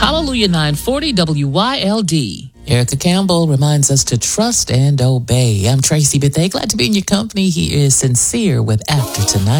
Hallelujah 940 WYLD. Erica Campbell reminds us to trust and obey. I'm Tracy Bethea. Glad to be in your company. He is Sincere with After Tonight.